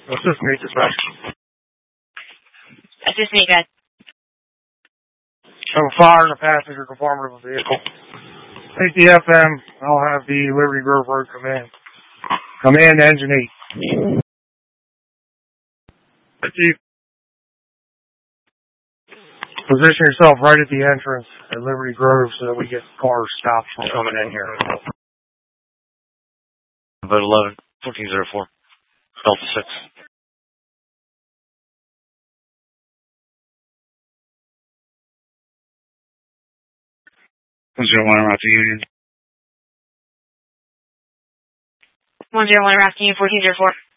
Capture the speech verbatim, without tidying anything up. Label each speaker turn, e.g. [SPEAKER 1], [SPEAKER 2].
[SPEAKER 1] Assist me, dispatch.
[SPEAKER 2] Assist me, guys.
[SPEAKER 1] Have a fire in the passenger compartment of a vehicle. Take the F M. I'll have the Liberty Grove Road come in. Come in, engine eight. Chief. Position yourself right at the entrance at Liberty Grove so that we get cars stopped from coming in here.
[SPEAKER 3] About eleven, fourteen oh four, Delta six.
[SPEAKER 4] one zero one, Route to Union.
[SPEAKER 2] one zero one, Route to Union, fourteen oh four.